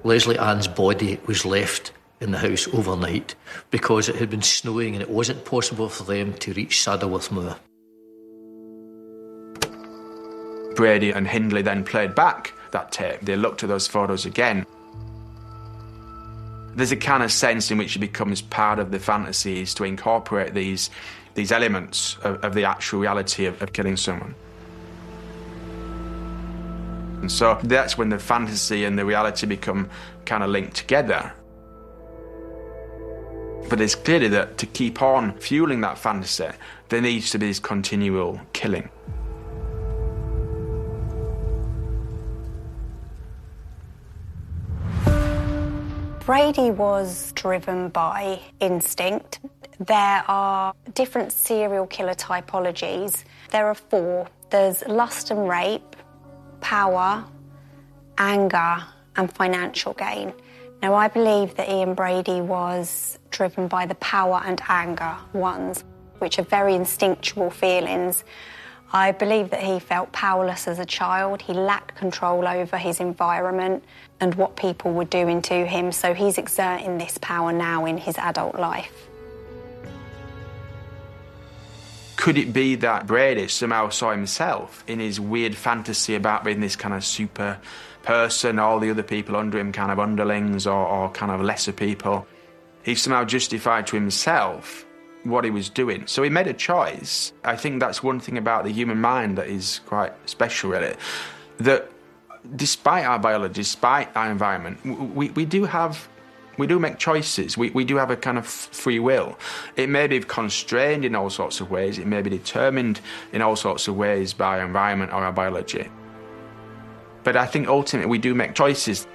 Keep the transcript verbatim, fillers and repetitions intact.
Leslie Ann's body was left in the house overnight because it had been snowing and it wasn't possible for them to reach Saddleworth Moor. Brady and Hindley then played back that tape. They looked at those photos again. There's a kind of sense in which it becomes part of the fantasies to incorporate these, these elements of, of the actual reality of, of killing someone. And so that's when the fantasy and the reality become kind of linked together. But it's clearly that to keep on fueling that fantasy, there needs to be this continual killing. Brady was driven by instinct. There are different serial killer typologies. There are four. There's lust and rape, power, anger, and financial gain. Now, I believe that Ian Brady was driven by the power and anger ones, which are very instinctual feelings. I believe that he felt powerless as a child. He lacked control over his environment and what people were doing to him, so he's exerting this power now in his adult life. Could it be that Brady somehow saw himself in his weird fantasy about being this kind of super person, all the other people under him kind of underlings or, or kind of lesser people? He somehow justified to himself what he was doing. So he made a choice. I think that's one thing about the human mind that is quite special, really, that despite our biology, despite our environment, we, we do have, we do make choices. We, we do have a kind of free will. It may be constrained in all sorts of ways. It may be determined in all sorts of ways by our environment or our biology. But I think ultimately we do make choices.